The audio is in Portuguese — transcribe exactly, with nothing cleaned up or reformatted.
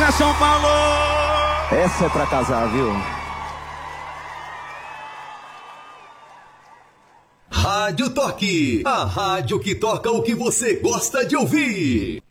Bora, São Paulo! Essa é pra casar, viu? Rádio Toque, a rádio que toca o que você gosta de ouvir.